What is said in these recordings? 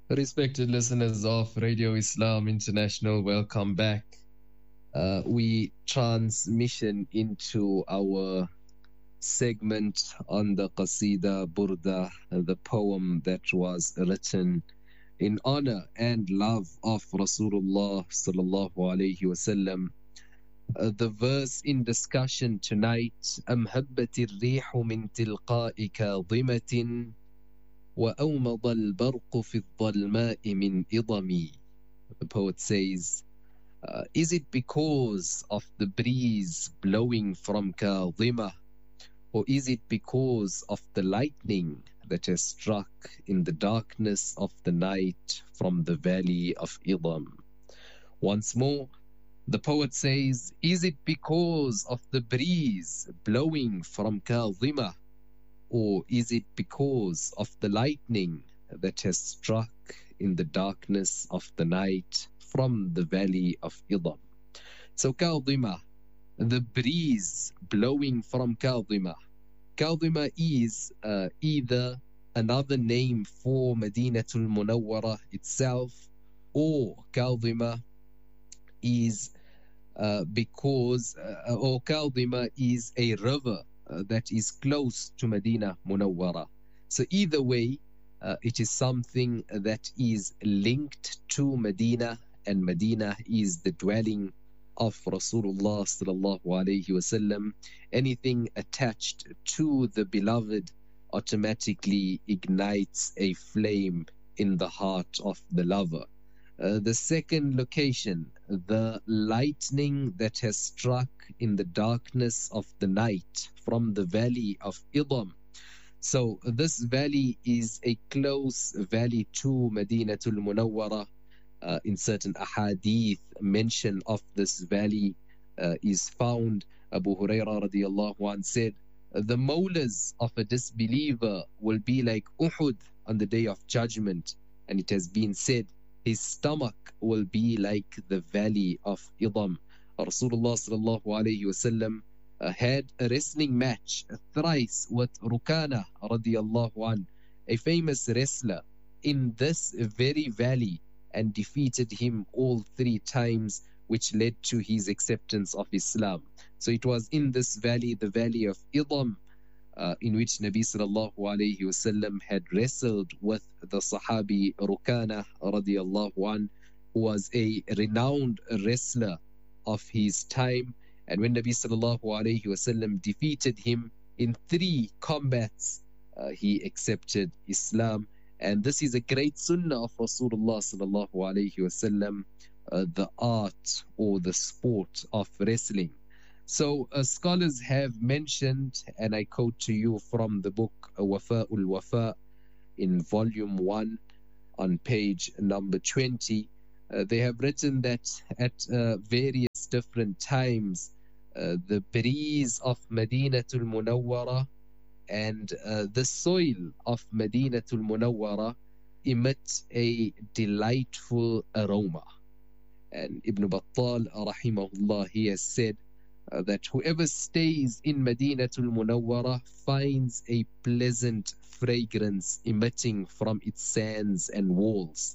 Respected listeners of Radio Islam International, welcome back. We transmission into our segment on the Qasida Burda, the poem that was written in honor and love of Rasulullah sallallahu alaihi wasallam. The verse in discussion tonight: أم هبت الريح من تلقاء كاظمة وأومض البرق في الظلماء من إضمي. The poet says, is it because of the breeze blowing from Kadhima, or is it because of the lightning that has struck in the darkness of the night from the valley of Idam? Once more, the poet says, is it because of the breeze blowing from Kadhima, or is it because of the lightning that has struck in the darkness of the night from the valley of Idam? So Kadhima, the breeze blowing from Kadhima. Kadhima is either another name for Madinatul Munawwara itself, or Kadhima is or Kadhima is a river that is close to Medina Munawwara. So either way, it is something that is linked to Medina, and Medina is the dwelling of Rasulullah sallallahu alaihi wasallam. Anything attached to the beloved automatically ignites a flame in the heart of the lover. The second location, the lightning that has struck in the darkness of the night from the valley of Idam. So this valley is a close valley to Madinatul Munawwara. In certain ahadith, mention of this valley is found. Abu Hurairah radiallahu anh said, the molars of a disbeliever will be like Uhud on the day of judgment. And it has been said, his stomach will be like the valley of Idam. Rasulullah sallallahu alayhi wasallam had a wrestling match thrice with Rukana radiallahu an, a famous wrestler, in this very valley, and defeated him all 3 times, which led to his acceptance of Islam. So it was in this valley, the valley of Idam, in which Nabi sallallahu alayhi wasallam had wrestled with the Sahabi Rukana radiallahu an, who was a renowned wrestler of his time. And when Nabi sallallahu alayhi wasallam defeated him in 3 combats, he accepted Islam. And this is a great sunnah of Rasulullah sallallahu alayhi wasallam, the art or the sport of wrestling. So scholars have mentioned, and I quote to you from the book Wafa'ul Wafa in volume 1 on page number 20, they have written that at various different times, the breeze of Madinatul Munawwara and the soil of Madinatul Munawwara emit a delightful aroma. And Ibn Battal rahimahullah, he has said that whoever stays in Madinatul Munawwara finds a pleasant fragrance emitting from its sands and walls.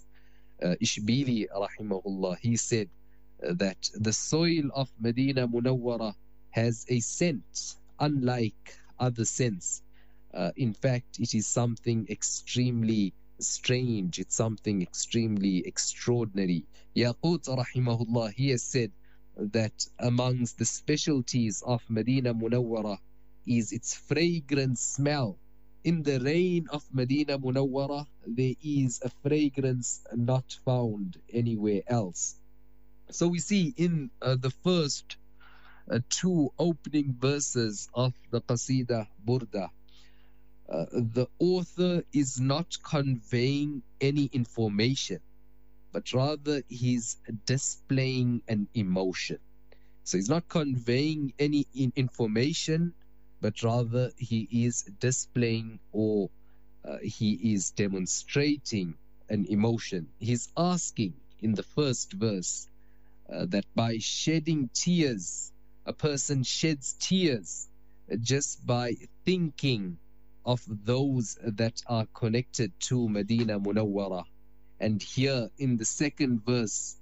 Ishbili rahimahullah, he said that the soil of Madina Munawwara has a scent unlike other scents. In fact, it is something extremely strange. It's something extremely extraordinary. Yaqut rahimahullah, he has said that amongst the specialties of Medina Munawwara is its fragrant smell. In the rain of Medina Munawwara, there is a fragrance not found anywhere else. So we see in the first 2 opening verses of the Qasida Burda, the author is not conveying any information, but rather he's displaying an emotion. So he's not conveying any information, but rather he is displaying, or he is demonstrating an emotion. He's asking in the first verse that by shedding tears, a person sheds tears just by thinking of those that are connected to Medina Munawwara. And here in the second verse,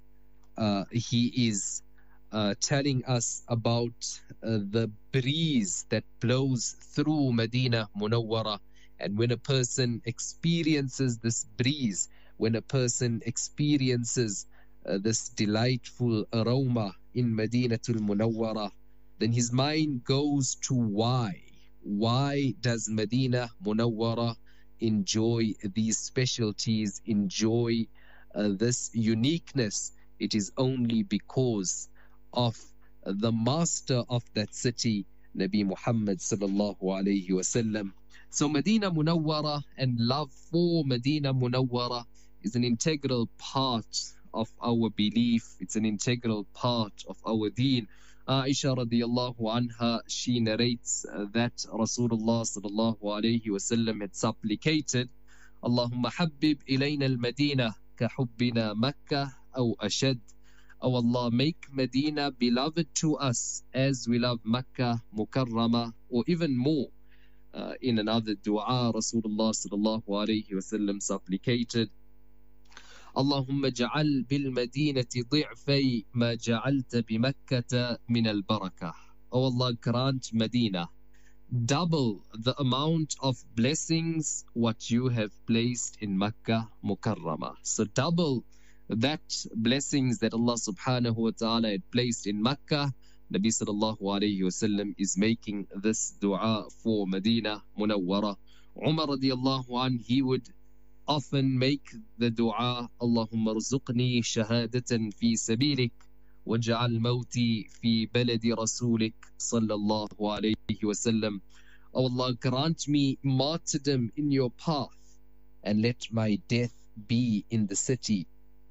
he is telling us about the breeze that blows through Medina Munawwara. And when a person experiences this breeze, when a person experiences this delightful aroma in Madinatul Munawwara, then his mind goes to why. Why does Medina Munawwara enjoy these specialties, enjoy this uniqueness? It is only because of the master of that city, Nabi Muhammad sallallahu alayhi wasallam. So Medina Munawwara and love for Medina Munawwara is an integral part of our belief. It's an integral part of our deen. Aisha radiallahu anha, she narrates that Rasulullah sallallahu alayhi wasallam had supplicated, Allahumma habbib ilayna al-Madina ka hubbina Makkah aw ashad. O Allah, make Medina beloved to us as we love Makkah Mukarrama, or even more. In another dua, Rasulullah sallallahu alayhi wasallam supplicated, Allahumma ja'al bil Madinati ضعفي ما جعلت بمكة من البركة. O Allah, grant Medina double the amount of blessings what you have placed in Makkah Mukarrama. So double that blessings that Allah subhanahu wa ta'ala had placed in Makkah. Nabi sallallahu alayhi wasallam is making this dua for Medina Munawwara. Umar radiallahu anh, he would often make the dua, Allahumma rzuqni shahadatan fi sabilik waj'al mawti fi baladi rasulik sallallahu alayhi wasallam. O Allah, grant me martyrdom in your path and let my death be in the city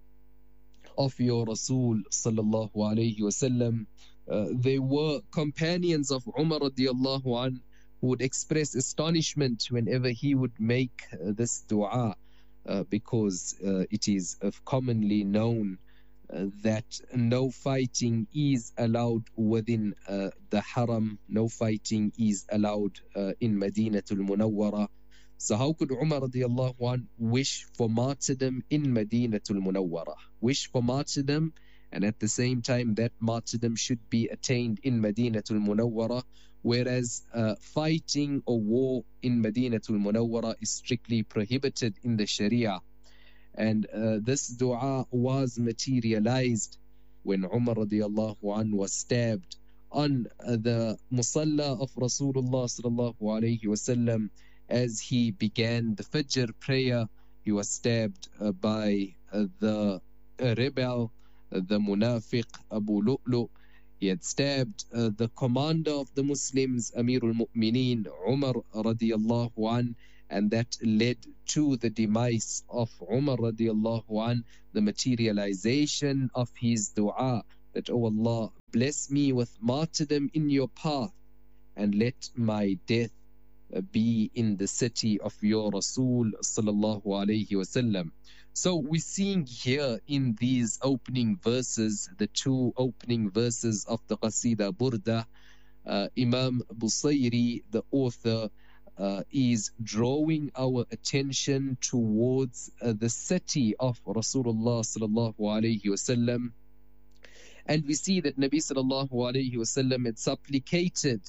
of your Rasul sallallahu alayhi wasallam. There were companions of Umar radiallahu an who would express astonishment whenever he would make this dua, because it is commonly known that no fighting is allowed within the haram, no fighting is allowed in Madinatul Munawwara. So how could Umar radiallahu an wish for martyrdom in Madinatul Munawwara? Wish for martyrdom, and at the same time that martyrdom should be attained in Madinatul Munawwara, whereas fighting or war in Madinatul Munawwara is strictly prohibited in the Sharia. And this dua was materialized when Umar radiallahu an was stabbed on the musalla of Rasulullah sallallahu alayhi wasallam. As he began the Fajr prayer, he was stabbed by the rebel, the Munafiq Abu Lu'lu. He had stabbed the commander of the Muslims, Amirul Mu'mineen, Umar radiallahu an, and that led to the demise of Umar radiallahu an, the materialization of his dua, that, O Allah, bless me with martyrdom in your path and let my death be in the city of your Rasul sallallahu alayhi wasallam. So we're seeing here in these opening verses, the two opening verses of the Qasida Burda, Imam Busayri, the author, is drawing our attention towards the city of Rasulullah sallallahu alayhi wasallam. And we see that Nabi sallallahu alayhi wasallam had supplicated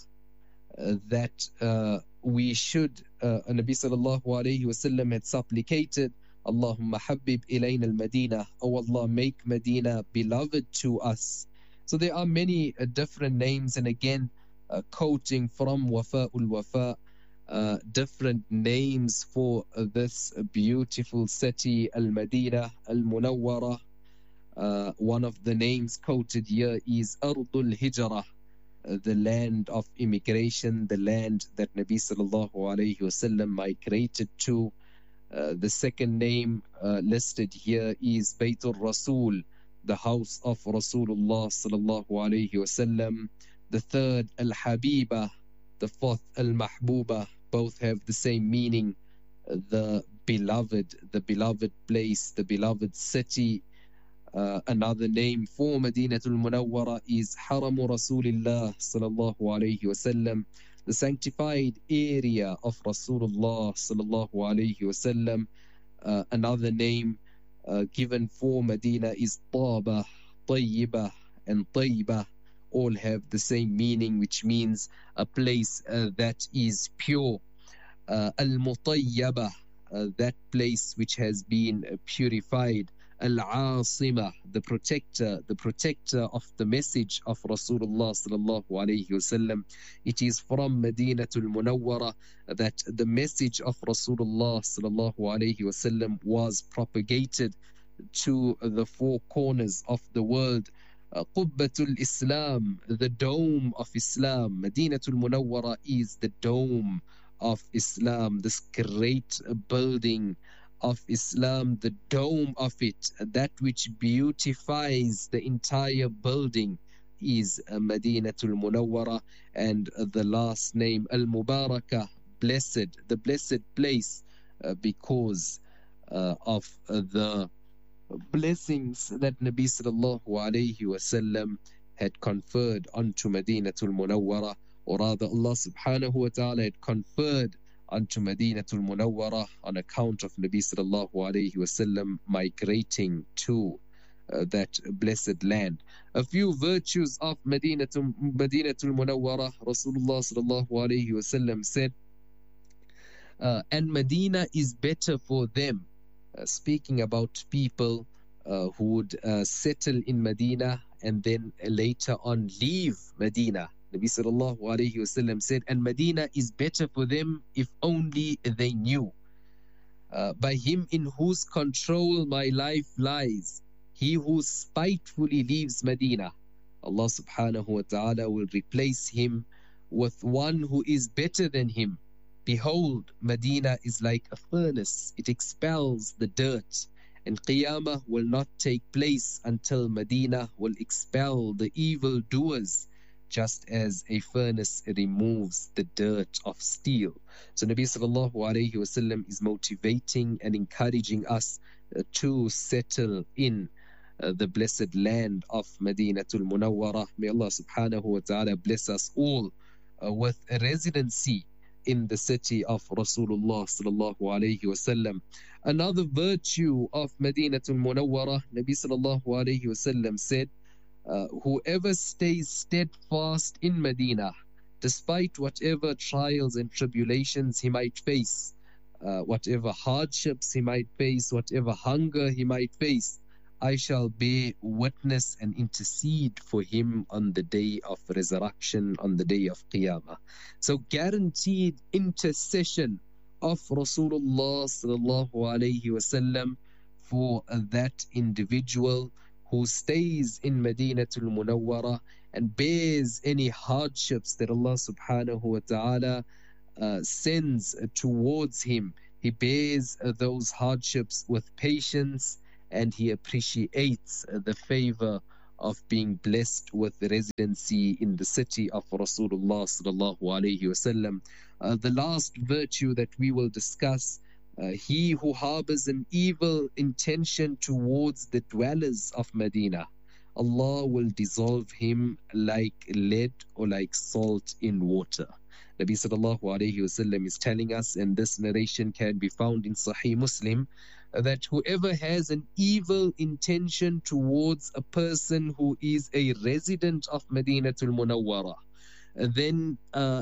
that we should, Nabi sallallahu alayhi wasallam had supplicated, Allahumma habib ilayna al-Madina, O Allah, make Medina beloved to us. So there are many different names, and again quoting from Wafa'ul Wafa, different names for this beautiful city, Al-Madina Al-Munawwara. One of the names quoted here is Ardul Hijrah, the land of immigration, the land that Nabi sallallahu alayhi wasallam migrated to. The second name listed here is Baytul Rasul, the house of Rasulullah sallallahu alayhi wasallam. The third, Al-Habiba. The fourth, Al-Mahbuba. Both have the same meaning, the beloved place, the beloved city. Another name for Madinatul Munawwara is Haramu Rasulillah sallallahu alayhi wasallam, the sanctified area of Rasulullah sallallahu alayhi wasallam. Another name given for Medina is Taba, Tayyibah, and Tayyibah. All have the same meaning, which means a place that is pure. Al-Mutayyabah, that place which has been purified. Al-Asima, the protector of the message of Rasulullah sallallahu alayhi wasallam. It is from Madinatul Munawwara that the message of Rasulullah sallallahu alayhi wasallam was propagated to the four corners of the world. Qubbatul Islam, the dome of Islam. Madinatul Munawwara is the dome of Islam, this great building of Islam, the dome of it, that which beautifies the entire building is Madinatul Munawwara, and the last name Al-Mubarakah, blessed, the blessed place, because of the blessings that Nabi sallallahu alayhi wasallam had conferred onto Madinatul Munawwara, or rather Allah subhanahu wa ta'ala had conferred onto Madinatul Munawwara on account of Nabi sallallahu alayhi wasallam migrating to that blessed land. A few virtues of Madinatul Munawwara. Rasulullah sallallahu alayhi wasallam said, and Medina is better for them. Speaking about people who would settle in Medina and then later on leave Medina. Nabi sallallahu alayhi wasallam said, and Medina is better for them if only they knew. By him in whose control my life lies, he who spitefully leaves Medina, Allah subhanahu wa ta'ala will replace him with one who is better than him. Behold, Medina is like a furnace, it expels the dirt, and Qiyamah will not take place until Medina will expel the evil doers, just as a furnace removes the dirt of steel. So Nabi sallallahu alayhi wasallam is motivating and encouraging us to settle in the blessed land of Madinatul Munawwara. May Allah subhanahu wa ta'ala bless us all with a residency in the city of Rasulullah sallallahu alayhi wasallam. Another virtue of Madinatul Munawwara, Nabi sallallahu alayhi wasallam said, whoever stays steadfast in Medina, despite whatever trials and tribulations he might face, whatever hardships he might face, whatever hunger he might face, I shall bear witness and intercede for him on the day of resurrection, on the day of Qiyamah. So guaranteed intercession of Rasulullah sallallahu alayhi wasallam for that individual who stays in Madinatul Munawwara and bears any hardships that Allah subhanahu wa ta'ala sends towards him. He bears those hardships with patience, and he appreciates the favor of being blessed with residency in the city of Rasulullah sallallahu alayhi wasallam. The last virtue that we will discuss, he who harbors an evil intention towards the dwellers of Medina, Allah will dissolve him like lead or like salt in water. Nabi sallallahu alayhi wasallam is telling us, and this narration can be found in Sahih Muslim, that whoever has an evil intention towards a person who is a resident of Madinatul Munawwara, then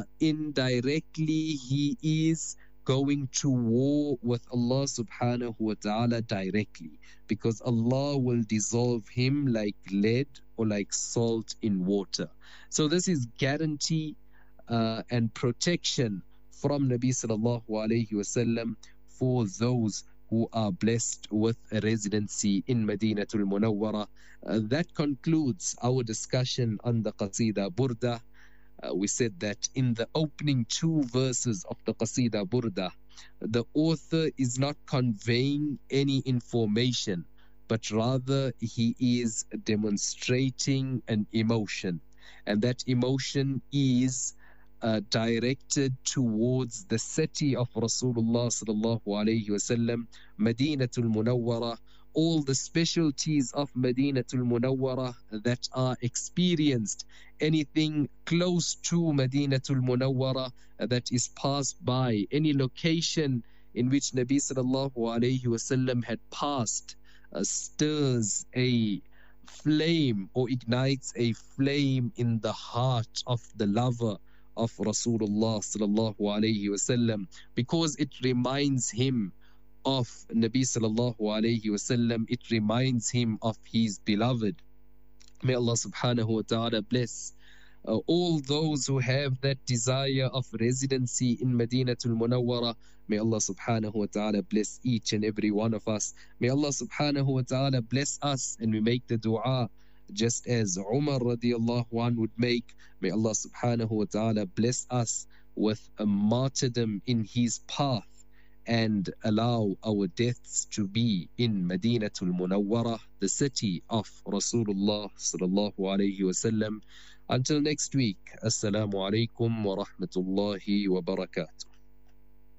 indirectly he is going to war with Allah subhanahu wa ta'ala directly, because Allah will dissolve him like lead or like salt in water. So this is guarantee and protection from Nabi sallallahu alayhi wasallam for those who are blessed with a residency in Madinatul Munawwara. That concludes our discussion on the Qasida Burda. We said that in the opening two verses of the Qasida Burda, the author is not conveying any information, but rather he is demonstrating an emotion, and that emotion is directed towards the city of Rasulullah sallallahu alayhi wasallam, Madinatul Munawwara, all the specialties of Madinatul Munawwara that are experienced, anything close to Madinatul Munawwara that is passed by, any location in which Nabi sallallahu alayhi wasallam had passed stirs a flame or ignites a flame in the heart of the lover of Rasulullah sallallahu alayhi wasallam, because it reminds him of Nabi sallallahu alayhi wasallam, it reminds him of his beloved. May Allah subhanahu wa ta'ala bless all those who have that desire of residency in Madinatul Munawwara. May Allah subhanahu wa ta'ala bless each and every one of us. May Allah subhanahu wa ta'ala bless us, and we make the dua just as Umar radiallahu anhu would make. May Allah subhanahu wa ta'ala bless us with a martyrdom in his path and allow our deaths to be in Madinatul Munawwara, the city of Rasulullah sallallahu alayhi wasallam. Until next week, Assalamu alaikum wa rahmatullahi wa barakatuh.